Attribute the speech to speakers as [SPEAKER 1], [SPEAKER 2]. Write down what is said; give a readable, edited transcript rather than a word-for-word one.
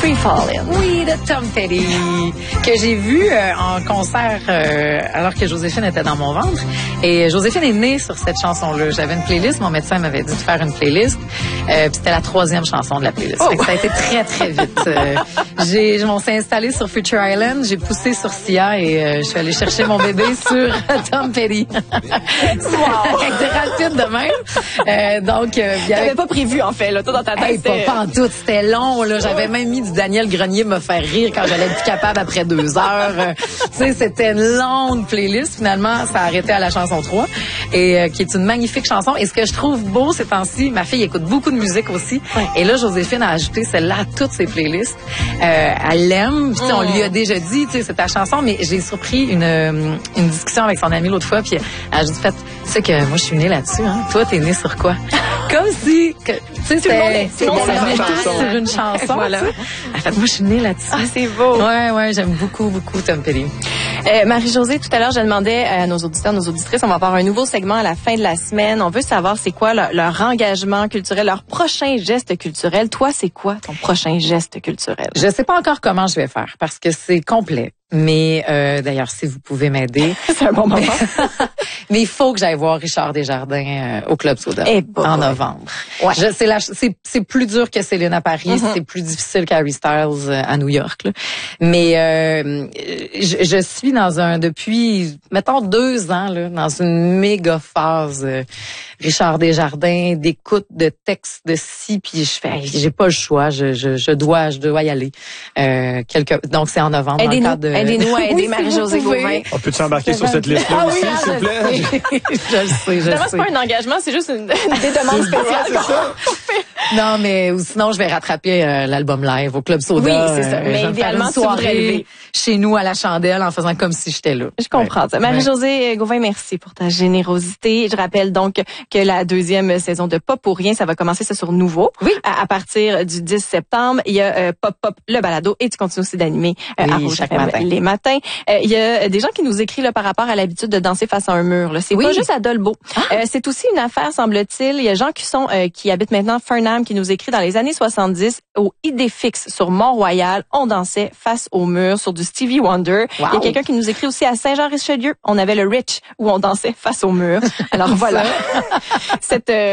[SPEAKER 1] Free Fallin'.
[SPEAKER 2] Oui, de Tom Petty, que j'ai vu en concert alors que Joséphine était dans mon ventre. Et Joséphine est née sur cette chanson-là. J'avais une playlist, mon médecin m'avait dit de faire une playlist. Puis c'était la 3e chanson de la playlist. Fait que ça a été très, très vite. On s'est installé sur Future Island, j'ai poussé sur Sia et je suis allée chercher mon bébé sur Tom Petty. C'était rapide de même. Donc,
[SPEAKER 1] t'avais pas prévu, en fait, là, toi, dans ta tête.
[SPEAKER 2] Pas en tout, c'était long, là. J'avais même mis du Daniel Grenier me faire rire quand j'allais être plus capable après 2 heures. Tu sais, c'était une longue playlist. Finalement, ça a arrêté à la chanson 3 et qui est une magnifique chanson. Et ce que je trouve beau ces temps-ci, ma fille écoute beaucoup de musique aussi. Ouais. Et là, Joséphine a ajouté celle-là à toutes ses playlists. Elle l'aime. On lui a déjà dit, tu sais, c'est ta chanson, mais j'ai surpris une discussion avec son amie l'autre fois, puis elle a juste fait, tu sais que moi, je suis née là-dessus, hein. Toi, t'es née sur quoi? Comme si, tu sais, c'est sur une chanson. Voilà. Elle fait, moi, je suis née là-dessus.
[SPEAKER 1] Ah, c'est beau.
[SPEAKER 2] Ouais, j'aime beaucoup Tom Petty.
[SPEAKER 1] Marie-Josée, tout à l'heure, je demandais à nos auditeurs, nos auditrices, on va avoir un nouveau segment à la fin de la semaine. On veut savoir c'est quoi leur engagement culturel, leur prochain geste culturel. Toi, c'est quoi ton prochain geste culturel?
[SPEAKER 2] Je sais pas encore comment je vais faire parce que c'est complet. Mais d'ailleurs, si vous pouvez m'aider.
[SPEAKER 1] C'est un bon moment.
[SPEAKER 2] Mais il faut que j'aille voir Richard Desjardins au Club Soda en novembre. Ouais. C'est plus dur que Céline à Paris, c'est plus difficile qu'Harry Styles à New York. Là. Mais je suis depuis, mettons 2 ans, là, dans une méga phase Richard Desjardins, d'écoute de textes de ci, puis je fais, j'ai pas le choix, je dois y aller. Donc c'est en novembre.
[SPEAKER 1] Aidez-nous à aider Marie-Josée Gauvin.
[SPEAKER 3] On peut-tu embarquer sur cette liste-là aussi, s'il vous plaît?
[SPEAKER 2] Je le sais.
[SPEAKER 1] C'est pas un engagement, c'est juste une demande spéciale.
[SPEAKER 3] C'est ça.
[SPEAKER 2] Non, mais sinon, je vais rattraper l'album live au Club Soda.
[SPEAKER 1] Oui, c'est ça. Mais idéalement,
[SPEAKER 2] une soirée chez nous à la chandelle en faisant comme si j'étais là.
[SPEAKER 1] Je comprends ça. Marie-Josée Gauvin, merci pour ta générosité. Je rappelle donc que la 2e saison de Pop pour rien, ça va commencer ça sur Nouveau. Oui. À partir du 10 septembre, il y a Pop le balado et tu continues aussi d'animer à Rouge FM les matins. Il y a des gens qui nous écrivent là, par rapport à l'habitude de danser face à un mur. Là. C'est pas juste à Dolbeau. C'est aussi une affaire, semble-t-il. Il y a Jean Cusson qui habite maintenant Farnham qui nous écrit dans les années 70 au Idéfix sur Mont-Royal. On dansait face au mur sur du Stevie Wonder. Wow. Il y a quelqu'un qui nous écrit aussi à Saint-Jean-Richelieu. On avait le Rich où on dansait face au mur. Alors voilà. Cette